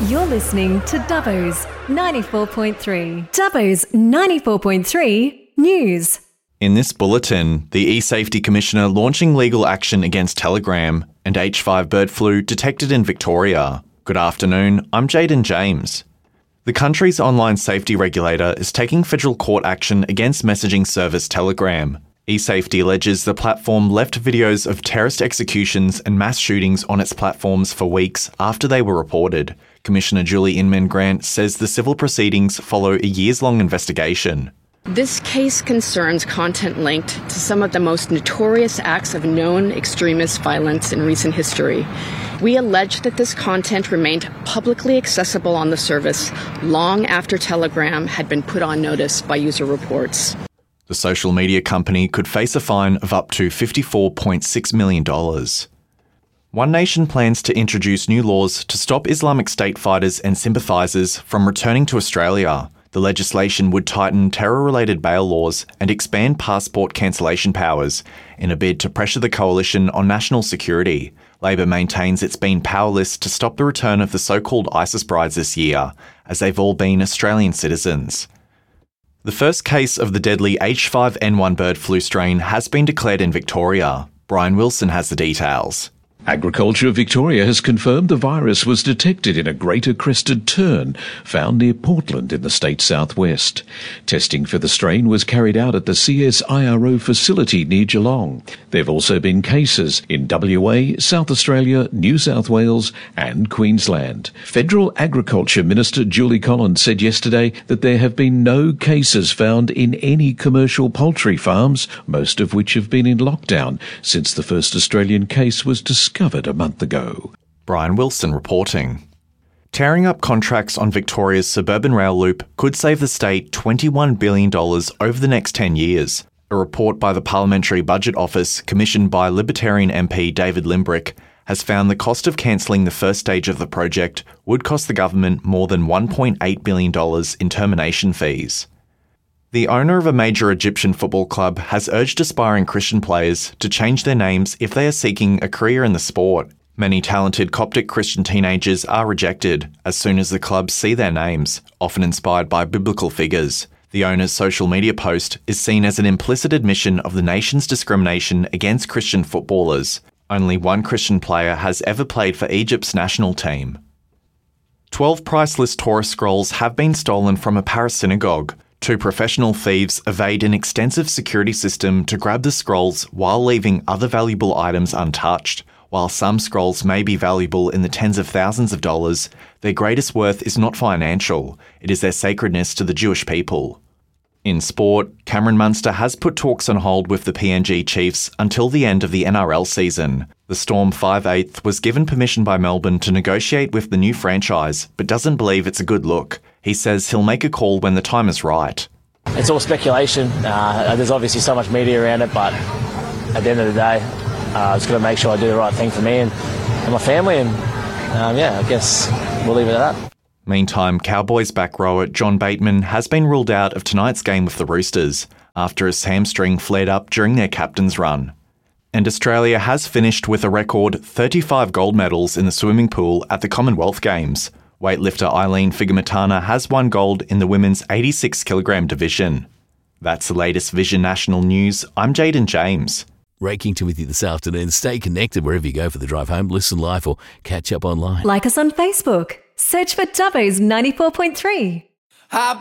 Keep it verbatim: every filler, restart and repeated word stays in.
You're listening to Dubbo's ninety-four point three. Dubbo's ninety-four point three News. In this bulletin, the eSafety Commissioner launching legal action against Telegram and H five bird flu detected in Victoria. Good afternoon, I'm Jaden James. The country's online safety regulator is taking federal court action against messaging service Telegram. eSafety alleges the platform left videos of terrorist executions and mass shootings on its platforms for weeks after they were reported. Commissioner Julie Inman-Grant says the civil proceedings follow a years-long investigation. This case concerns content linked to some of the most notorious acts of known extremist violence in recent history. We allege that this content remained publicly accessible on the service long after Telegram had been put on notice by user reports. The social media company could face a fine of up to fifty-four point six million dollars. One Nation plans to introduce new laws to stop Islamic State fighters and sympathisers from returning to Australia. The legislation would tighten terror-related bail laws and expand passport cancellation powers in a bid to pressure the coalition on national security. Labor maintains it's been powerless to stop the return of the so-called ISIS brides this year, as they've all been Australian citizens. The first case of the deadly H five N one bird flu strain has been declared in Victoria. Brian Wilson has the details. Agriculture Victoria has confirmed the virus was detected in a greater crested tern found near Portland in the state's southwest. Testing for the strain was carried out at the C S I R O facility near Geelong. There have also been cases in W A, South Australia, New South Wales and Queensland. Federal Agriculture Minister Julie Collins said yesterday that there have been no cases found in any commercial poultry farms, most of which have been in lockdown since the first Australian case was discovered. Discovered a month ago. Brian Wilson reporting. Tearing up contracts on Victoria's suburban rail loop could save the state twenty-one billion dollars over the next ten years. A report by the Parliamentary Budget Office, commissioned by Libertarian M P David Limbrick, has found the cost of cancelling the first stage of the project would cost the government more than one point eight billion dollars in termination fees. The owner of a major Egyptian football club has urged aspiring Christian players to change their names if they are seeking a career in the sport. Many talented Coptic Christian teenagers are rejected as soon as the clubs see their names, often inspired by biblical figures. The owner's social media post is seen as an implicit admission of the nation's discrimination against Christian footballers. Only one Christian player has ever played for Egypt's national team. Twelve priceless Torah scrolls have been stolen from a Paris synagogue. Two professional thieves evade an extensive security system to grab the scrolls while leaving other valuable items untouched. While some scrolls may be valuable in the tens of thousands of dollars, their greatest worth is not financial. It is their sacredness to the Jewish people. In sport, Cameron Munster has put talks on hold with the P N G Chiefs until the end of the N R L season. The Storm five eighth was given permission by Melbourne to negotiate with the new franchise, but doesn't believe it's a good look. He says he'll make a call when the time is right. It's all speculation. Uh, there's obviously so much media around it, but at the end of the day, uh, I've just got to make sure I do the right thing for me and, and my family, and um, yeah, I guess we'll leave it at that. Meantime, Cowboys back rower John Bateman has been ruled out of tonight's game with the Roosters after his hamstring flared up during their captain's run. And Australia has finished with a record thirty-five gold medals in the swimming pool at the Commonwealth Games. Weightlifter Eileen Figamatana has won gold in the women's eighty-six kilogram division. That's the latest Vision National News. I'm Jaden James. Ray Kington with you this afternoon. Stay connected wherever you go for the drive home. Listen live or catch up online. Like us on Facebook. Search for Dubbo's ninety-four point three.